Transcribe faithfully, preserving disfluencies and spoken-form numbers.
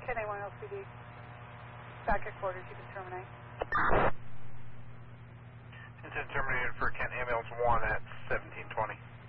Kent A one L C D. Back at quarters, you can terminate. Intent terminated for Kent ambulance one at seventeen twenty.